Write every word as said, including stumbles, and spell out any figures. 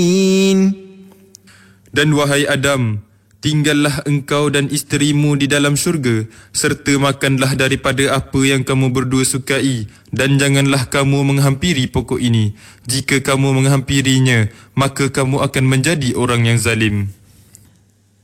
Dan wahai Adam, tinggallah engkau dan isterimu di dalam syurga, serta makanlah daripada apa yang kamu berdua sukai, dan janganlah kamu menghampiri pokok ini. Jika kamu menghampirinya, maka kamu akan menjadi orang yang zalim.